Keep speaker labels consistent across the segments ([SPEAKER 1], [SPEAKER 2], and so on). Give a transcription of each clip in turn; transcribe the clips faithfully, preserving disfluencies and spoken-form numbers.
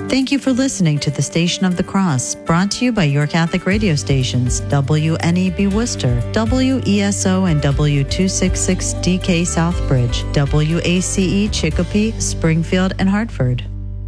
[SPEAKER 1] Thank you for listening to the Station of the Cross, brought to you by your Catholic radio stations, W N E B Worcester, W E S O and W two sixty-six D K Southbridge, W A C E Chicopee, Springfield, and Hartford.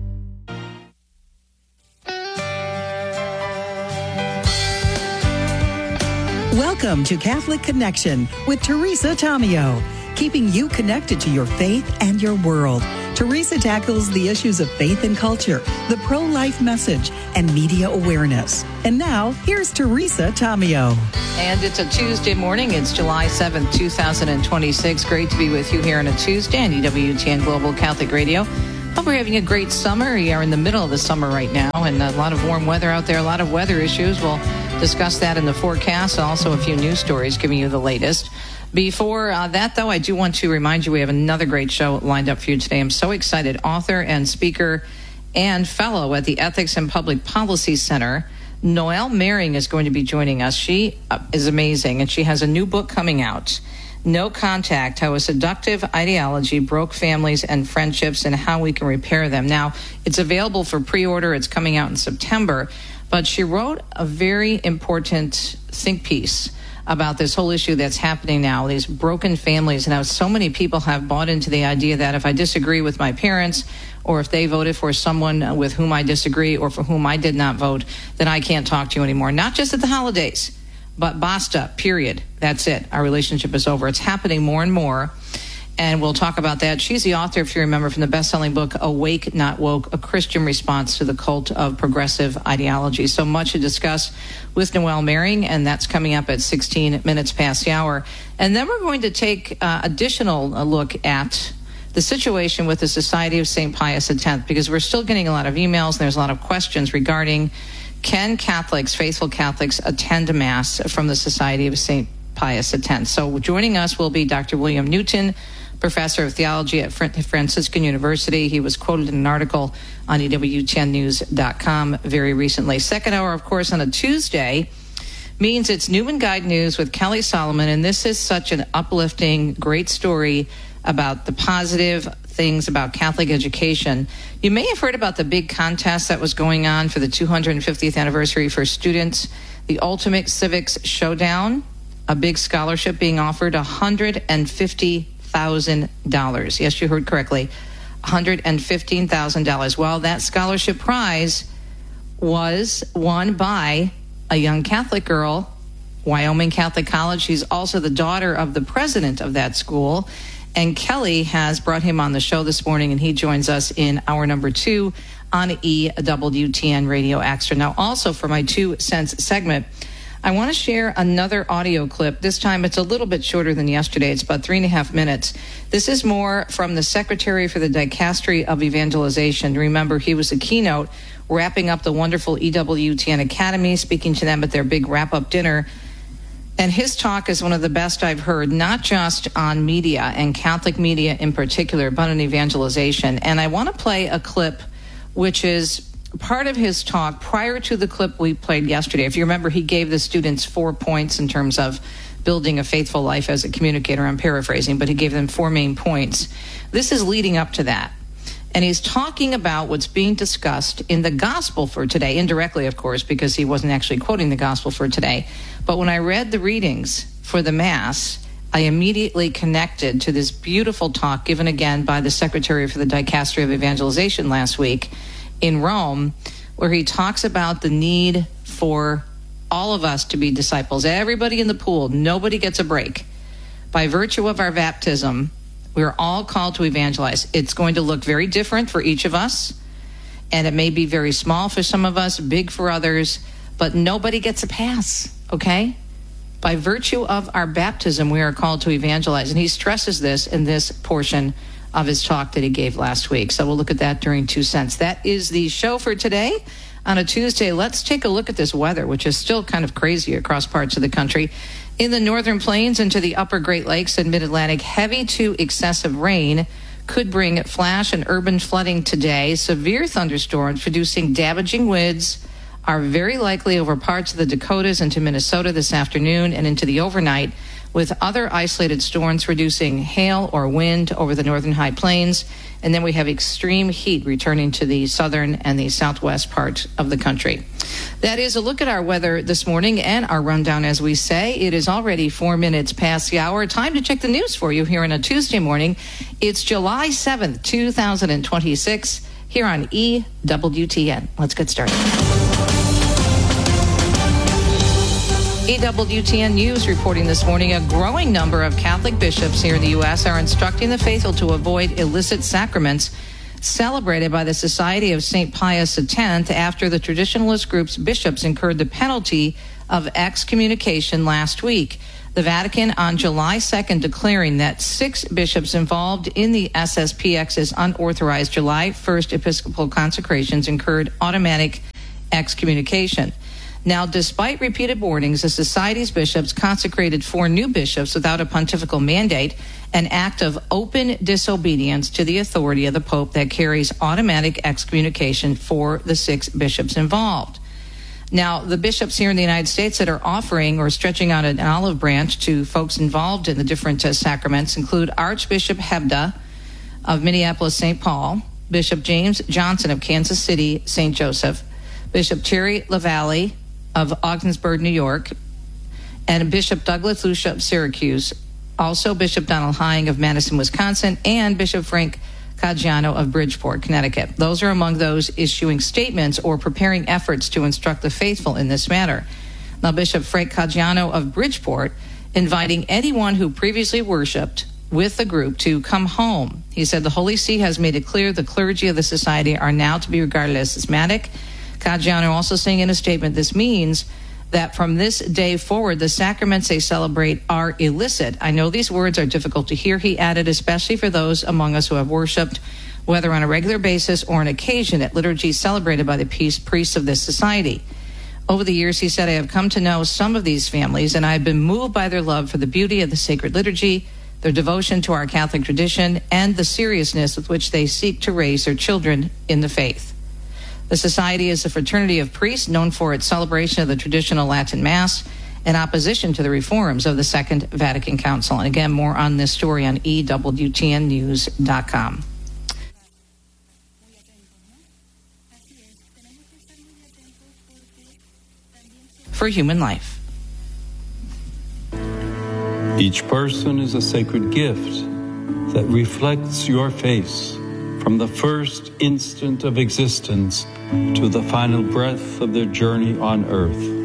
[SPEAKER 2] Welcome to Catholic Connection with Teresa Tomeo, keeping you connected to your faith and your world. Teresa tackles the issues of faith and culture, the pro-life message, and media awareness. And now, here's Teresa Tomeo.
[SPEAKER 3] And it's a Tuesday morning. It's July seventh, two thousand twenty-six. Great to be with you here on a Tuesday on E W T N Global Catholic Radio. Hope we're having a great summer. We are in the middle of the summer right now, and a lot of warm weather out there, a lot of weather issues. We'll discuss that in the forecast, also a few news stories giving you the latest. Before uh, that, though, I do want to remind you we have another great show lined up for you today. I'm so excited. Author and speaker and fellow at the Ethics and Public Policy Center, Noelle Mering, is going to be joining us. She uh, is amazing, and she has a new book coming out, No Contact, How a Seductive Ideology Broke Families and Friendships and How We Can Repair Them. Now, it's available for pre-order. It's coming out in September. But she wrote a very important think piece about this whole issue that's happening now, these broken families, and how so many people have bought into the idea that if I disagree with my parents, or if they voted for someone with whom I disagree, or for whom I did not vote, then I can't talk to you anymore. Not just at the holidays, but basta, period. That's it. Our relationship is over. It's happening more and more, and we'll talk about that. She's the author, if you remember, from the best-selling book, Awake, Not Woke, A Christian Response to the Cult of Progressive Ideology. So much to discuss with Noelle Mering, and that's coming up at sixteen minutes past the hour. And then we're going to take uh, additional uh, look at the situation with the Society of Saint Pius X, because we're still getting a lot of emails, and there's a lot of questions regarding, can Catholics, faithful Catholics, attend Mass from the Society of Saint Pius X? So joining us will be Doctor William Newton, professor of theology at Franciscan University. He was quoted in an article on E W T N news dot com very recently. Second hour, of course, on a Tuesday means it's New and Guide News with Kelly Solomon, and this is such an uplifting, great story about the positive things about Catholic education. You may have heard about the big contest that was going on for the two hundred fiftieth anniversary for students, the Ultimate Civics Showdown, a big scholarship being offered, one hundred fifty thousand dollars. Yes, you heard correctly, one hundred fifteen thousand dollars. Well, that scholarship prize was won by a young Catholic girl, Wyoming Catholic College. She's also the daughter of the president of that school. And Kelly has brought him on the show this morning, and he joins us in hour number two on E W T N Radio Extra. Now, also for my two cents segment, I want to share another audio clip. This time it's a little bit shorter than yesterday. It's about three and a half minutes. This is more from the Secretary for the Dicastery of Evangelization. Remember, he was a keynote wrapping up the wonderful E W T N Academy, speaking to them at their big wrap-up dinner. And his talk is one of the best I've heard, not just on media and Catholic media in particular, but on evangelization. And I want to play a clip which is part of his talk prior to the clip we played yesterday. If you remember, he gave the students four points in terms of building a faithful life as a communicator. I'm paraphrasing, but he gave them four main points. This is leading up to that. And he's talking about what's being discussed in the gospel for today, indirectly, of course, because he wasn't actually quoting the gospel for today. But when I read the readings for the Mass, I immediately connected to this beautiful talk given again by the Secretary for the Dicastery of Evangelization last week in Rome, where he talks about the need for all of us to be disciples. Everybody in the pool, nobody gets a break. By virtue of our baptism, we're all called to evangelize. It's going to look very different for each of us, and it may be very small for some of us, big for others, but nobody gets a pass, okay? By virtue of our baptism, we are called to evangelize, and he stresses this in this portion of his talk that he gave last week. So we'll look at that during Two Cents. That is the show for today. On a Tuesday, let's take a look at this weather, which is still kind of crazy across parts of the country. In the northern plains and to the upper Great Lakes and mid-Atlantic, heavy to excessive rain could bring flash and urban flooding today. Severe thunderstorms producing damaging winds are very likely over parts of the Dakotas into Minnesota this afternoon and into the overnight. with other isolated storms producing hail or wind over the northern high plains. And then we have extreme heat returning to the southern and the southwest part of the country. That is a look at our weather this morning and our rundown, as we say. It is already four minutes past the hour. Time to check the news for you here on a Tuesday morning. It's July seventh, two thousand twenty-six, here on E W T N. Let's get started. E W T N News reporting this morning, a growing number of Catholic bishops here in the U S are instructing the faithful to avoid illicit sacraments celebrated by the Society of Saint Pius X after the traditionalist group's bishops incurred the penalty of excommunication last week. The Vatican on July second declaring that six bishops involved in the S S P X's unauthorized July first Episcopal consecrations incurred automatic excommunication. Now, despite repeated warnings, the Society's bishops consecrated four new bishops without a pontifical mandate, an act of open disobedience to the authority of the Pope that carries automatic excommunication for the six bishops involved. Now, the bishops here in the United States that are offering or stretching out an olive branch to folks involved in the different uh, sacraments include Archbishop Hebda of Minneapolis, Saint Paul, Bishop James Johnson of Kansas City, Saint Joseph, Bishop Terry LaValle of Ogdensburg, New York, and Bishop Douglas Lucia of Syracuse, also Bishop Donald Hying of Madison, Wisconsin, and Bishop Frank Caggiano of Bridgeport, Connecticut. Those are among those issuing statements or preparing efforts to instruct the faithful in this matter. Now, Bishop Frank Caggiano of Bridgeport inviting anyone who previously worshipped with the group to come home. He said the Holy See has made it clear the clergy of the society are now to be regarded as schismatic. Caggiano also saying in a statement, this means that from this day forward, the sacraments they celebrate are illicit. I know these words are difficult to hear, he added, especially for those among us who have worshipped, whether on a regular basis or on occasion, at liturgies celebrated by the priests of this society. Over the years, he said, I have come to know some of these families, and I have been moved by their love for the beauty of the sacred liturgy, their devotion to our Catholic tradition, and the seriousness with which they seek to raise their children in the faith. The Society is a fraternity of priests known for its celebration of the traditional Latin Mass in opposition to the reforms of the Second Vatican Council. And again, more on this story on E W T N news dot com. For human life.
[SPEAKER 4] Each person is a sacred gift that reflects your face from the first instant of existence to the final breath of their journey on earth.